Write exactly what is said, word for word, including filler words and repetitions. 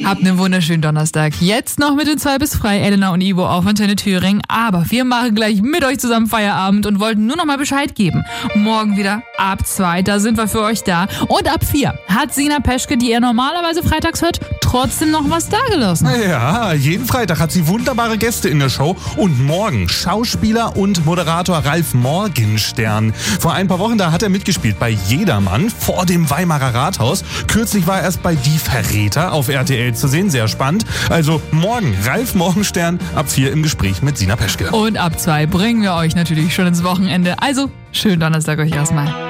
Habt einen wunderschönen Donnerstag. Jetzt noch mit den zwei bis frei, Elena und Ivo auf Antenne Thüringen. Aber wir machen gleich mit euch zusammen Feierabend und wollten nur noch mal Bescheid geben. Morgen wieder ab zwei, da sind wir für euch da. Und ab vier hat Sina Peschke, die ihr normalerweise freitags hört, trotzdem noch was dagelassen. Ja, jeden Freitag hat sie wunderbare Gäste in der Show. Und morgen Schauspieler und Moderator Ralf Morgenstern. Vor ein paar Wochen, da hat er mitgespielt bei Jedermann vor dem Weimarer Rathaus. Kürzlich war er erst bei Die Verräter auf R T L zu sehen. Sehr spannend. Also morgen Ralf Morgenstern ab vier im Gespräch mit Sina Peschke. Und ab zwei bringen wir euch natürlich schon ins Wochenende. Also schönen Donnerstag euch erstmal.